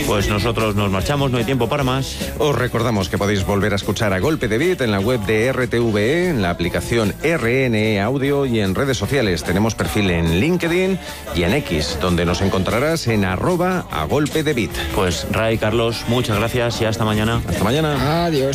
Pues nosotros nos marchamos, no hay tiempo para más. Os recordamos que podéis volver a escuchar A Golpe de Beat en la web de RTVE, en la aplicación RNE Audio y en redes sociales. Tenemos perfil en LinkedIn y en X, donde nos encontrarás en @agolpedebeat. Pues Ray, Carlos, muchas gracias y hasta mañana. Hasta mañana. Adiós.